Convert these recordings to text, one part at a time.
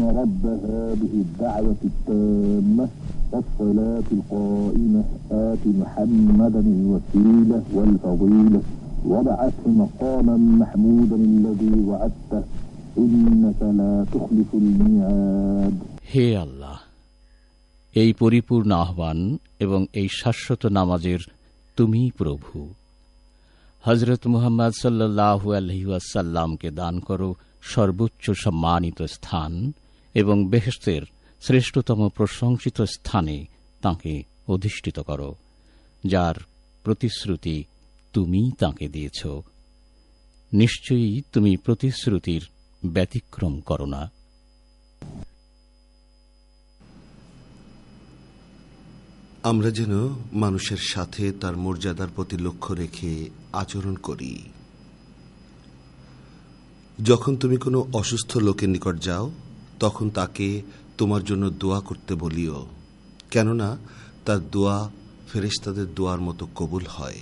رب هذه الدعوة التامة والصلاة القائمة آت محمدا الوسيلة والفضيلة وابعثه مقاما محمودا الذي وعدته إنك لا تخلف الميعاد. হে আল্লাহ, এই পরিপূর্ণ আহ্বান এবং এই শাশ্বত নামাজের তুমি প্রভু। হযরত মুহাম্মদ সাল্লাল্লাহু আলাইহি ওয়াসাল্লামকে দান করো সর্বোচ্চ সম্মানিত স্থান এবং বেহেশতের শ্রেষ্ঠতম প্রশংসিত স্থানে তাঁকে অধিষ্ঠিত করো, যার প্রতিশ্রুতি তুমি তাঁকে দিয়েছ। নিশ্চয়ই তুমি প্রতিশ্রুতির ব্যতিক্রম করো না। আমরা যেন মানুষের সাথে তার মর্যাদার প্রতি লক্ষ্য রেখে আচরণ করি। যখন তুমি কোনো অসুস্থ লোকের নিকট যাও, তখন তাকে তোমার জন্য দোয়া করতে বলিও, কেননা তার দোয়া ফেরেশতাদের দোয়ার মতো কবুল হয়।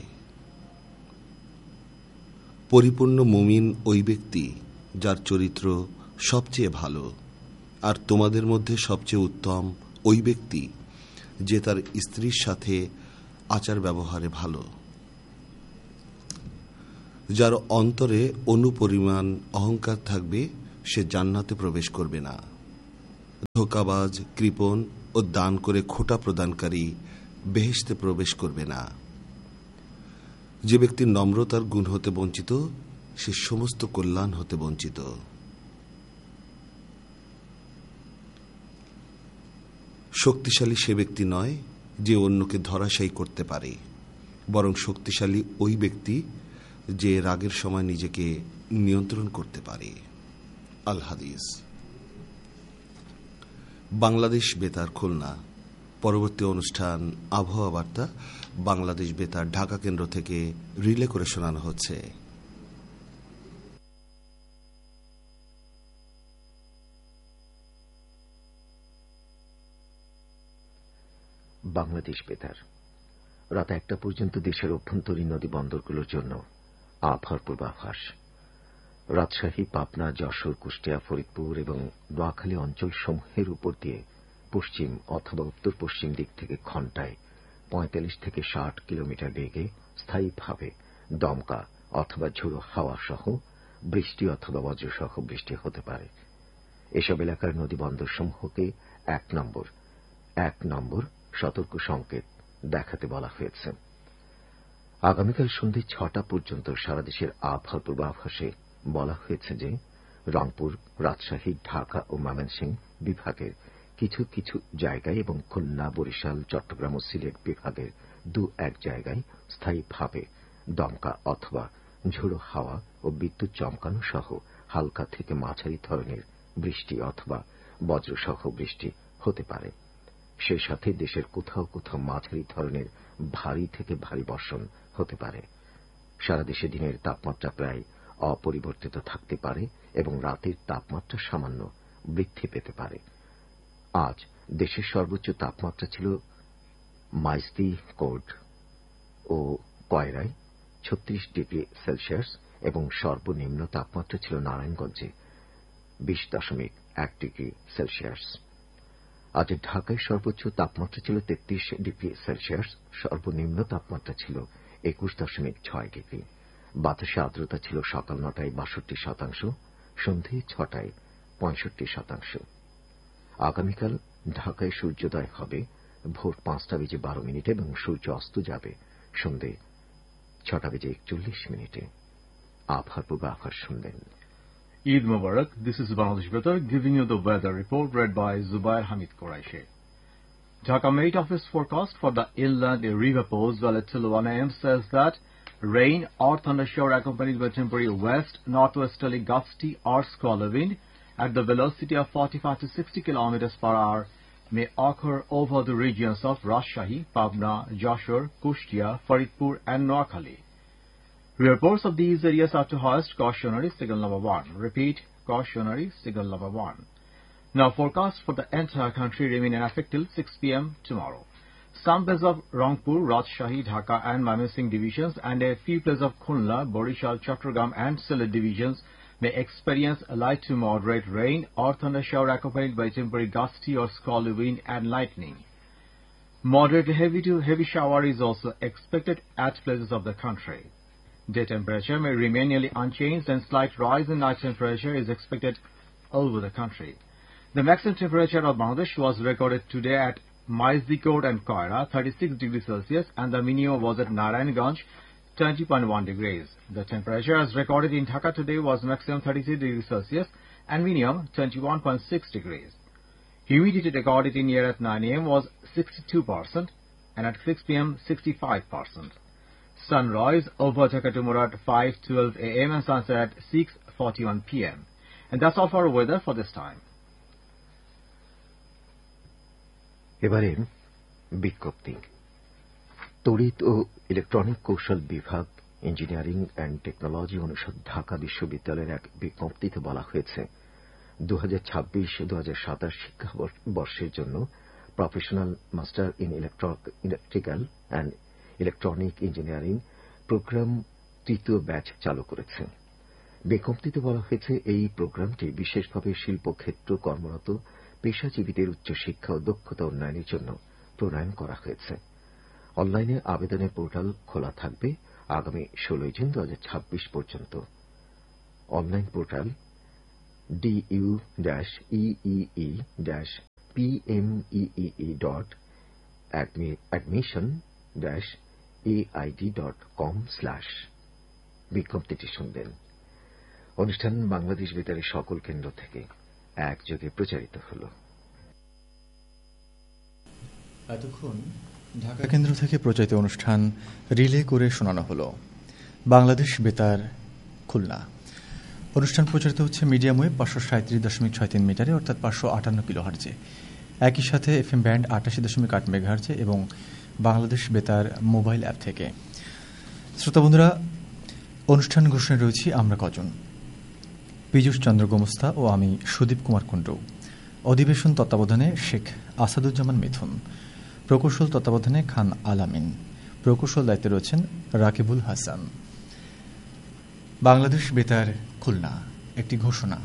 পরিপূর্ণ মুমিন ওই ব্যক্তি যার চরিত্র সবচেয়ে ভালো, আর তোমাদের মধ্যে সবচেয়ে উত্তম ওই ব্যক্তি যে তার স্ত্রীর সাথে আচার ব্যবহারে ভালো, যার অন্তরে অনুপরিমাণ অহংকার থাকবে সে জান্নাতে প্রবেশ করবে না। ধোঁকাবাজ, কৃপণ ও দান করে খোটা প্রদানকারী বেহেশতে প্রবেশ করবে না। যে ব্যক্তি নম্রতার গুণ হতে বঞ্চিত সে সমস্ত কল্যাণ হতে বঞ্চিত। শক্তিশালী সে ব্যক্তি নয় যে অন্যকে ধরাশায়ী করতে পারে, বরং শক্তিশালী ওই ব্যক্তি যে রাগের সময় নিজেকে নিয়ন্ত্রণ করতে পারে। আল হাদিস। বাংলাদেশ বেতার খুলনা। পরবর্তী অনুষ্ঠান আবহাওয়া বার্তা বাংলাদেশ বেতার ঢাকা কেন্দ্র থেকে রিলে করে শোনানো হচ্ছে। বাংলাদেশ বেতার রাত 1টা পর্যন্ত দেশের অভ্যন্তরীণ নদী বন্দরগুলোর জন্য আবহাওয়ার পূর্বাভাস। রাজশাহী, পাবনা, যশোর, কুষ্টিয়া, ফরিদপুর এবং নোয়াখালী অঞ্চল সমূহের উপর দিয়ে পশ্চিম অথবা উত্তর পশ্চিম দিক থেকে ঘণ্টায় 45 থেকে 60 কিলোমিটার বেগে স্থায়ীভাবে দমকা অথবা ঝোড়ো হাওয়া সহ বৃষ্টি অথবা বজ্রসহ বৃষ্টি হতে পারে। এসব এলাকার নদী বন্দর সমূহকে 1 নম্বর সতর্ক সংকেত দেখাতে বলা হয়েছে। আগামীকাল সন্ধ্যে 6টা পর্যন্ত সারা দেশের আবহাওয়ার পূর্বাভাসে বলা হয়েছে যে রংপুর, রাজশাহী, ঢাকা ও ময়মনসিংহ বিভাগের কিছু কিছু জায়গায় এবং খুলনা, বরিশাল, চট্টগ্রাম ও সিলেট বিভাগের 2-1 জায়গায় স্থায়ীভাবে দমকা অথবা ঝোড়ো হাওয়া ও বিদ্যুৎ চমকানো সহ হালকা থেকে মাঝারি ধরনের বৃষ্টি অথবা বজ্রসহ বৃষ্টি হতে পারে। সেই সাথে দেশের কোথাও কোথাও মাঝারি ধরনের ভারী থেকে ভারী বর্ষণ হতে পারে। সারা দেশে দিনের তাপমাত্রা প্রায় অপরিবর্তিত থাকতে পারে এবং রাতের তাপমাত্রা সামান্য বৃদ্ধি পেতে পারে। আজ দেশের সর্বোচ্চ তাপমাত্রা ছিল মাইজদি কোর্ট ও কয়রায় 36 ডিগ্রি সেলসিয়াস এবং সর্বনিম্ন তাপমাত্রা ছিল নারায়ণগঞ্জে 20.1 ডিগ্রি সেলসিয়াস। আজ ঢাকায় সর্বোচ্চ তাপমাত্রা ছিল 33 ডিগ্রি সেলসিয়াস, সর্বনিম্ন তাপমাত্রা ছিল 21.6 ডিগ্রি। বাতাসে আর্দ্রতা ছিল সকাল 9টায় 62%, সন্ধে 6টায় 65%। আগামীকাল ঢাকায় সূর্যোদয় হবে ভোর 5:12 এবং সূর্য অস্ত যাবে সন্ধে 6:41। আবহাওয়ার পূর্বাভাস শুনলেন। Eid Mubarak. This is Bangladesh Betar giving you the weather report read by Zubair Hamid Quraishi. Dhaka Met Office forecast for the inland river post valid till 1 a.m. says that rain or thundershower accompanied by temporary west, northwesterly gusty or squall wind at the velocity of 45 to 60 kilometers per hour may occur over the regions of Rajshahi, Pabna, Joshua, Kushtia, Faridpur and Noakhali. Reports of these areas are to hoist cautionary signal number 1. Repeat, cautionary signal number 1. Now forecast for the entire country remain in effect till 6 p.m. tomorrow. Some places of Rangpur, Rajshahi, Dhaka and Mymensingh divisions and a few places of Khulna, Borishal, Chattogram and Sylhet divisions may experience light to moderate rain or thundershower accompanied by temporary gusty or squally wind and lightning. Moderate heavy to heavy shower is also expected at places of the country. Day temperature may remain nearly unchanged and slight rise in night temperature is expected all over the country. The maximum temperature of Bangladesh was recorded today at Maizikot and Koira, 36 degrees Celsius, and the minimum was at Narayanganj, 20.1 degrees. The temperature as recorded in Dhaka today was maximum 33 degrees Celsius and minimum 21.6 degrees. Humidity recorded in here at 9 a.m. was 62% and at 6 p.m. 65%. Sunrise over Dhaka tomorrow at 5:12 a.m. and sunset at 6:41 p.m. And that's all for our weather for this time. এবারে বিজ্ঞপ্তি। তড়িৎ ও electronic কৌশল বিভাগ, engineering and technology অনুষদ, ঢাকা বিশ্ববিদ্যালয়ের এক বিজ্ঞপ্তিতে বলা হয়েছে 2026-2027 শিক্ষাবর্ষের জন্য professional master in electrical and electronic engineering programme তৃতীয় ব্যাচ চালু করেছে। বিজ্ঞপ্তিতে বলা হয়েছে এই প্রোগ্রামটি বিশেষভাবে শিল্পক্ষেত্র কর্মরত পেশাজীবীদের উচ্চশিক্ষা ও দক্ষতা উন্নয়নের জন্য প্রণয়ন করা হয়েছে। অনলাইনে আবেদনের পোর্টাল খোলা থাকবে আগামী 16 জুন 2026 পর্যন্ত। অনলাইন পোর্টাল du-eee.admission-aid.com/ বিজ্ঞপ্তিটি শুনলেন। অনুষ্ঠান বাংলাদেশ বেতারের সকল কেন্দ্র থেকে একযোগে প্রচারিত হল। এতক্ষণ ঢাকা কেন্দ্র থেকে প্রচারিত অনুষ্ঠান রিলে করে শোনানো হল বাংলাদেশ বেতার খুলনা। অনুষ্ঠান প্রচারিত হচ্ছে মিডিয়াম ওয়েভ 537.63 মিটারে অর্থাৎ 558 কিলোহার্জে, একই সাথে এফএম ব্যান্ড 88.8 মেগাহার্জে এবং বাংলাদেশ বেতার মোবাইল অ্যাপ থেকে। শ্রোতা বন্ধুরা, অনুষ্ঠান ঘোষণায় রয়েছি আমরা কজন: পীযূষ চন্দ্র গোমস্তা ও আমি সুদীপ কুমার কুণ্ডু। অধিবেশন তত্ত্বাবধানে শেখ আসাদুজ্জামান মিথুন, প্রকৌশল তত্ত্বাবধানে খান আলামিন, প্রকৌশল দায়িত্বে রয়েছেন রাকিবুল হাসান। বাংলাদেশ বেতার খুলনা একটি ঘোষণা।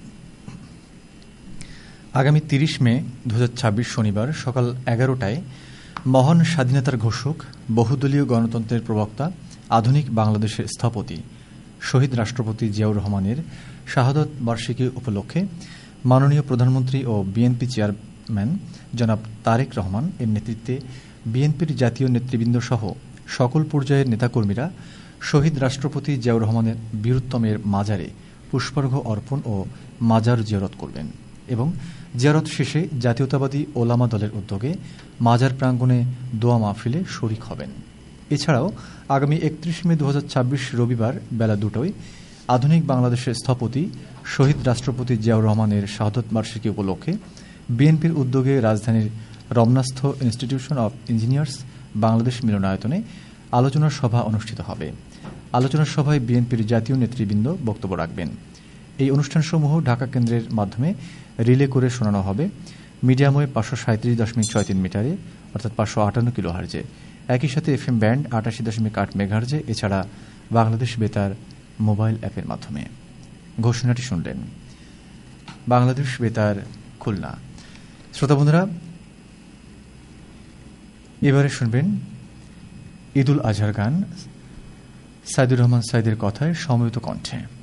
আগামী 30 মে 2026 শনিবার সকাল 11টায় মহান স্বাধীনতার ঘোষক, বহুদলীয় গণতন্ত্রের প্রবক্তা, আধুনিক বাংলাদেশের স্থপতি শহীদ রাষ্ট্রপতি জিয়াউর রহমানের শাহাদত বার্ষিকী উপলক্ষে মাননীয় প্রধানমন্ত্রী ও বিএনপি চেয়ারম্যান জনাব তারেক রহমান এর নেতৃত্বে বিএনপির জাতীয় নেতৃবৃন্দ সহ সকল পর্যায়ের নেতাকর্মীরা শহীদ রাষ্ট্রপতি জিয়াউর রহমানের বীরুত্তমের মাজারে পুষ্পার্ঘ্য অর্পণ ও মাজার জিয়ারত করবেন এবং জিয়ারত শেষে জাতীয়তাবাদী ওলামা দলের উদ্যোগে মাজার প্রাঙ্গণে দোয়া মাহফিলে শরিক হবেন। এছাড়াও আগামী 31 মে 2026 রবিবার বেলা 2টায় আধুনিক বাংলাদেশের স্থপতি শহীদ রাষ্ট্রপতি জিয়াউর রহমানের শাহাদত বার্ষিকী উপলক্ষে বিএনপির উদ্যোগে রাজধানীর রমনাস্থ ইনস্টিটিউশন অব ইঞ্জিনিয়ার্স বাংলাদেশ মিলনায়তনে আলোচনা সভা অনুষ্ঠিত হবে। আলোচনা সভায় বিএনপির জাতীয় নেতৃবৃন্দ বক্তব্য রাখবেন। এই অনুষ্ঠানসমূহ ঢাকা কেন্দ্রের মাধ্যমে রিলে করে শোনানো হবে মিডিয়াম ওয়েভ 537.63 মিটারে অর্থাৎ 558 কিলোহার্জে, একই সাথে এফএম ব্যান্ড 88.8 মেগাহার্জে, এছাড়া বাংলাদেশ বেতার মোবাইল অ্যাপের মাধ্যমে। ঘোষণাটি শুনলেন বাংলাদেশ বেতার খুলনা। শ্রোতা বন্ধুরা, এবারে শুনবেন ঈদুল আজহার গান সাইদুর রহমান সাইদের কথায় সমবেত কণ্ঠে।